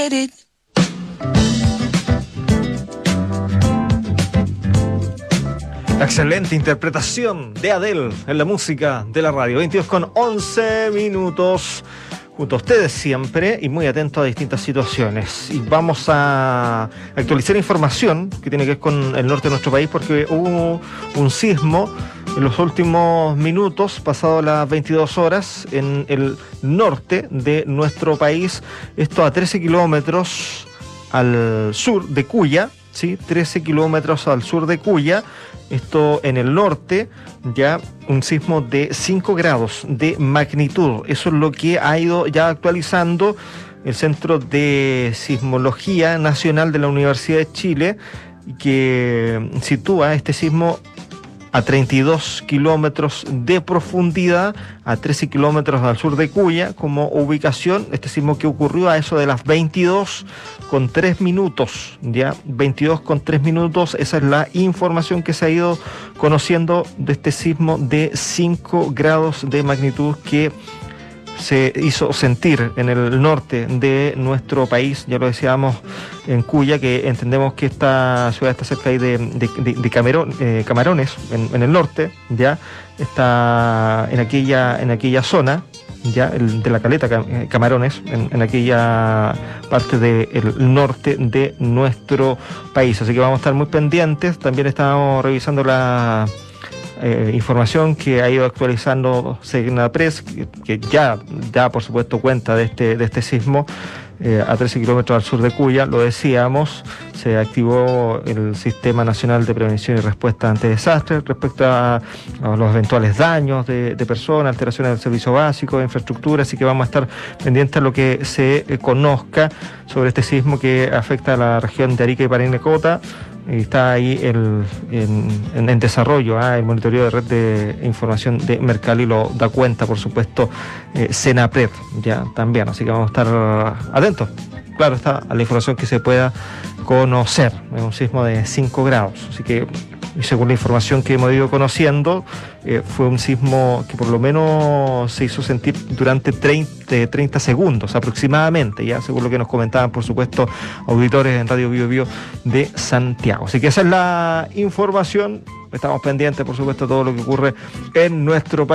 Excelente interpretación de Adele en la música de la radio. 22:11 junto a ustedes siempre y muy atentos a distintas situaciones. Y vamos a actualizar información que tiene que ver con el norte de nuestro país, porque hubo un sismo en los últimos minutos, pasado las 22 horas, en el norte de nuestro país. Esto a 13 kilómetros al sur de Cuya, ¿sí? 13 kilómetros al sur de Cuya. Esto en el norte, ya un sismo de 5 grados de magnitud. Eso es lo que ha ido ya actualizando el Centro de Sismología Nacional de la Universidad de Chile, que sitúa este sismo a 32 kilómetros de profundidad, a 13 kilómetros al sur de Cuya, como ubicación. Este sismo que ocurrió a eso de las 22:03 minutos, ya 22:03 minutos. Esa es la información que se ha ido conociendo de este sismo de 5 grados de magnitud que se hizo sentir en el norte de nuestro país. Ya lo decíamos, en Cuya, que entendemos que esta ciudad está cerca ahí de Camarones, en el norte, ya está en aquella zona, ya de la caleta Camarones, en aquella parte del norte de nuestro país. Así que vamos a estar muy pendientes. También estábamos revisando la información que ha ido actualizando Segnapress, que ya por supuesto cuenta de este sismo a 13 kilómetros al sur de Cuya. Lo decíamos, se activó el Sistema Nacional de Prevención y Respuesta ante Desastres respecto a los eventuales daños de personas, alteraciones del servicio básico, de infraestructura. Así que vamos a estar pendientes a lo que se conozca sobre este sismo que afecta a la región de Arica y Parinacota. Está ahí en desarrollo el monitoreo de red de información de Mercalli, lo da cuenta, por supuesto, Senapred, ya también. Así que vamos a estar atentos, claro está, a la información que se pueda conocer. Es un sismo de 5 grados, así que, y según la información que hemos ido conociendo, fue un sismo que por lo menos se hizo sentir durante 30 segundos aproximadamente, ya según lo que nos comentaban, por supuesto, auditores en Radio Bio Bio de Santiago. Así que esa es la información. Estamos pendientes, por supuesto, de todo lo que ocurre en nuestro país.